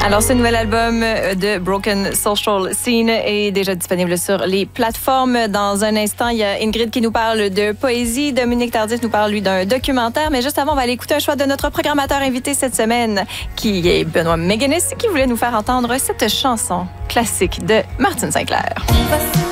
Alors, ce nouvel album de Broken Social Scene est déjà disponible sur les plateformes. Dans un instant, il y a Ingrid qui nous parle de poésie. Dominique Tardif nous parle, lui, d'un documentaire. Mais juste avant, on va aller écouter un choix de notre programmateur invité cette semaine, qui est Benoît McGuinness, qui voulait nous faire entendre cette chanson classique de Martin Sinclair.